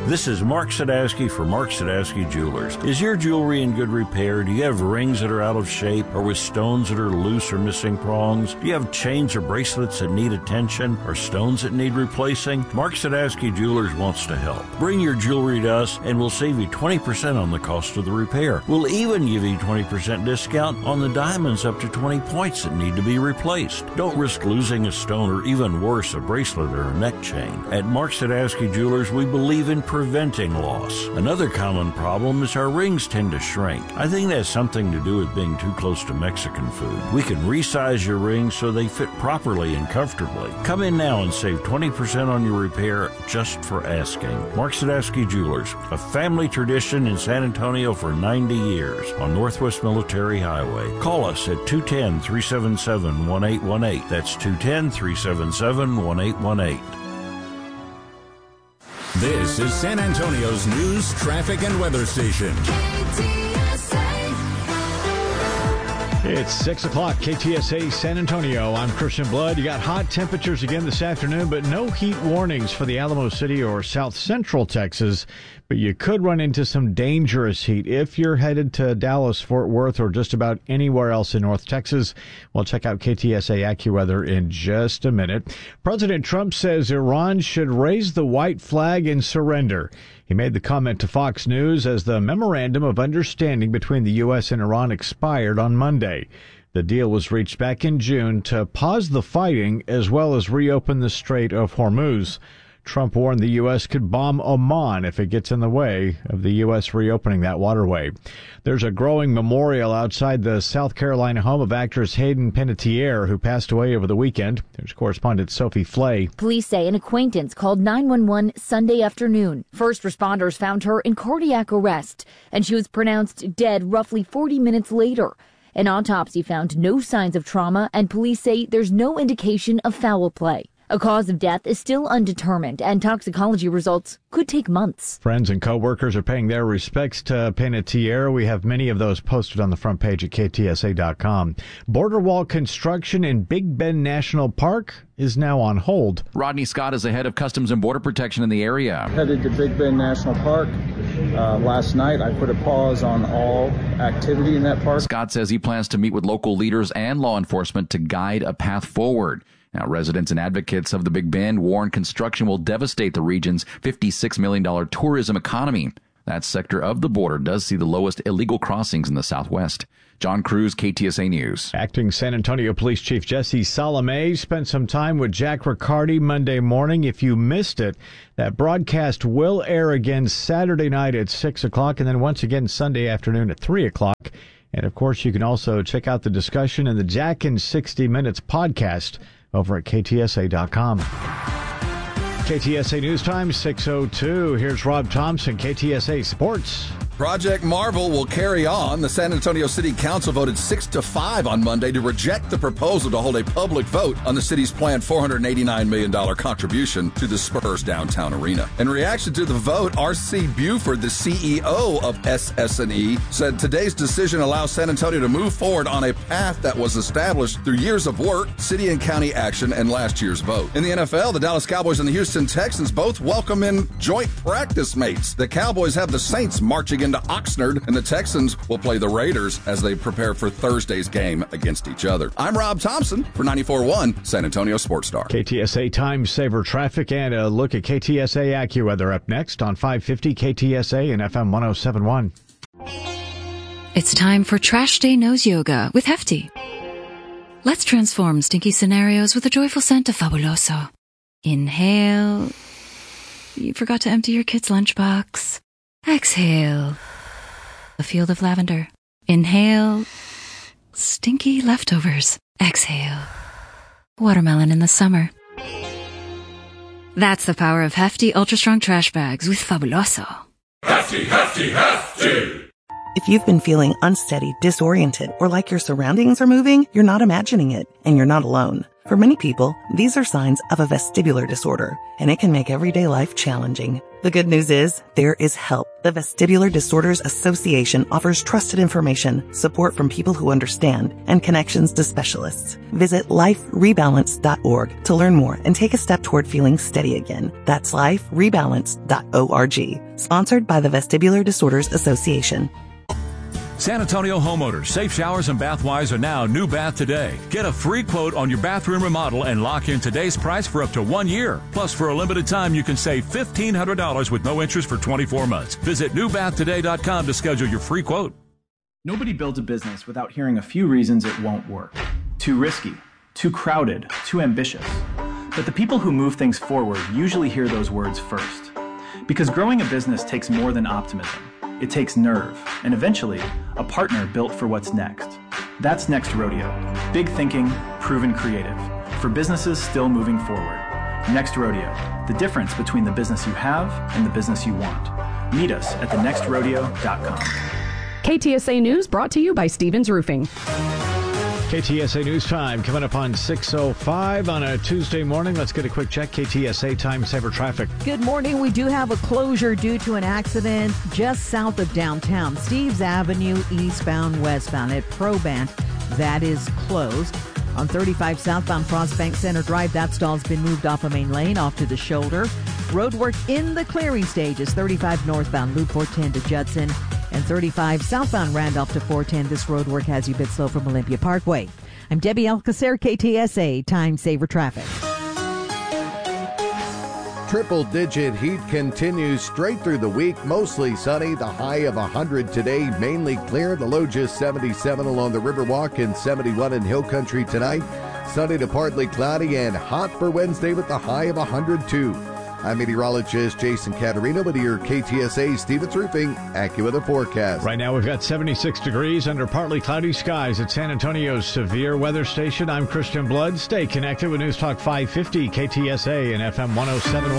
This is Mark Sadowski for Mark Sadowski Jewelers. Is your jewelry in good repair? Do you have rings that are out of shape or with stones that are loose or missing prongs? Do you have chains or bracelets that need attention or stones that need replacing? Mark Sadowski Jewelers wants to help. Bring your jewelry to us and we'll save you 20% on the cost of the repair. We'll even give you 20% discount on the diamonds up to 20 points that need to be replaced. Don't risk losing a stone or even worse, a bracelet or a neck chain. At Mark Sadowski Jewelers, we believe in preventing loss. Another common problem is our rings tend to shrink. I think that has something to do with being too close to Mexican food. We can resize your rings so they fit properly and comfortably. Come in now and save 20% on your repair just for asking. Mark Sadowski Jewelers, a family tradition in San Antonio for 90 years on Northwest Military Highway. Call us at 210-377-1818. That's 210-377-1818. This is San Antonio's news, traffic, and weather station. It's 6 o'clock, KTSA San Antonio. I'm Christian Blood. You got hot temperatures again this afternoon, but no heat warnings for the Alamo City or South Central Texas. But you could run into some dangerous heat if you're headed to Dallas, Fort Worth, or just about anywhere else in North Texas. We'll check out KTSA AccuWeather in just a minute. President Trump says Iran should raise the white flag and surrender. He made the comment to Fox News as the memorandum of understanding between the U.S. and Iran expired on Monday. The deal was reached back in June to pause the fighting as well as reopen the Strait of Hormuz. Trump warned the U.S. could bomb Oman if it gets in the way of the U.S. reopening that waterway. There's a growing memorial outside the South Carolina home of actress Hayden Panettiere, who passed away over the weekend. There's correspondent Sophie Flay. Police say an acquaintance called 911 Sunday afternoon. First responders found her in cardiac arrest, and she was pronounced dead roughly 40 minutes later. An autopsy found no signs of trauma, and police say there's no indication of foul play. A cause of death is still undetermined, and toxicology results could take months. Friends and co-workers are paying their respects to Panettiere. We have many of those posted on the front page at KTSA.com. Border wall construction in Big Bend National Park is now on hold. Rodney Scott is the head of Customs and Border Protection in the area. Headed to Big Bend National Park. Last night, I put a pause on all activity in that park. Scott says he plans to meet with local leaders and law enforcement to guide a path forward. Now, residents and advocates of the Big Bend warn construction will devastate the region's $56 million tourism economy. That sector of the border does see the lowest illegal crossings in the Southwest. John Cruz, KTSA News. Acting San Antonio Police Chief Jesse Salome spent some time with Jack Riccardi Monday morning. If you missed it, that broadcast will air again Saturday night at 6 o'clock and then once again Sunday afternoon at 3 o'clock. And, of course, you can also check out the discussion in the Jack in 60 Minutes podcast over at KTSA.com. KTSA News Time, 6:02. Here's Rob Thompson, KTSA Sports. Project Marvel will carry on. The San Antonio City Council voted 6-5 on Monday to reject the proposal to hold a public vote on the city's planned $489 million contribution to the Spurs downtown arena. In reaction to the vote, R.C. Buford, the CEO of SS&E, said today's decision allows San Antonio to move forward on a path that was established through years of work, city and county action, and last year's vote. In the NFL, the Dallas Cowboys and the Houston Texans both welcome in joint practice mates. The Cowboys have the Saints marching into Oxnard, and the Texans will play the Raiders as they prepare for Thursday's game against each other. I'm Rob Thompson for 94.1 San Antonio Sports Star. KTSA Time Saver Traffic and a look at KTSA AccuWeather up next on 550 KTSA and FM 107.1. It's time for Trash Day Nose Yoga with Hefty. Let's transform stinky scenarios with a joyful scent of Fabuloso. Inhale. You forgot to empty your kid's lunchbox. Exhale. A field of lavender. Inhale. Stinky leftovers. Exhale. Watermelon in the summer. That's the power of Hefty Ultra Strong Trash Bags with Fabuloso. Hefty, hefty, hefty! If you've been feeling unsteady, disoriented, or like your surroundings are moving, you're not imagining it, and you're not alone. For many people, these are signs of a vestibular disorder, and it can make everyday life challenging. The good news is, there is help. The Vestibular Disorders Association offers trusted information, support from people who understand, and connections to specialists. Visit liferebalance.org to learn more and take a step toward feeling steady again. That's liferebalance.org. Sponsored by the Vestibular Disorders Association. San Antonio homeowners, Safe Showers and Bathwise are now New Bath Today. Get a free quote on your bathroom remodel and lock in today's price for up to 1 year. Plus, for a limited time, you can save $1,500 with no interest for 24 months. Visit newbathtoday.com to schedule your free quote. Nobody builds a business without hearing a few reasons it won't work. Too risky, too crowded, too ambitious. But the people who move things forward usually hear those words first. Because growing a business takes more than optimism. It takes nerve, and eventually, a partner built for what's next. That's Next Rodeo. Big thinking, proven creative. For businesses still moving forward. Next Rodeo. The difference between the business you have and the business you want. Meet us at thenextrodeo.com. KTSA News brought to you by Stevens Roofing. KTSA News Time coming up on 6:05 on a Tuesday morning. Let's get a quick check. KTSA Time Saver Traffic. Good morning. We do have a closure due to an accident just south of downtown. Steves Avenue, eastbound, westbound at Probant. That is closed. On 35 southbound Frostbank Center Drive, that stall's been moved off a main lane off to the shoulder. Road work in the clearing stages. 35 northbound Loop 410 to Judson. And 35 southbound Randolph to 410. This road work has you a bit slow from Olympia Parkway. I'm Debbie Alcacer, KTSA Time Saver Traffic. Triple-digit heat continues straight through the week. Mostly sunny. The high of 100 today. Mainly clear. The low just 77 along the Riverwalk and 71 in Hill Country tonight. Sunny to partly cloudy and hot for Wednesday with the high of 102. I'm meteorologist Jason Caterino with your KTSA Stevens Roofing AccuWeather forecast. Right now we've got 76 degrees under partly cloudy skies at San Antonio's severe weather station. I'm Christian Blood. Stay connected with News Talk 550 KTSA and FM 107.